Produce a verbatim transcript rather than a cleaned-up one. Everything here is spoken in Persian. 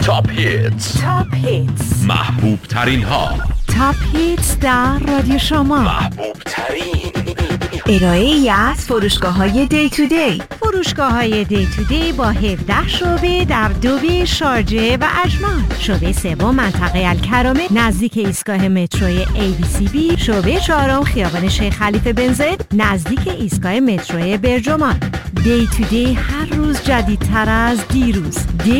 تاپ هیتس تاپ هیتس محبوب ترین ها. تاپ هیتس در رادیو شما. محبوب ترین ارائه‌ای از فروشگاه‌های دی تو دی. فروشگاه‌های دی تو دی با هفده شعبه در دوبی، شارجه و اجمان. شعبه سوم منطقه الکرامه نزدیک ایستگاه متروی ای بی سی بی. شعبه چهارم خیابان شیخ خلیفه بن زاید نزدیک ایستگاه متروی برجمان. دی تو دی هر روز جدیدتر از دیروز. دی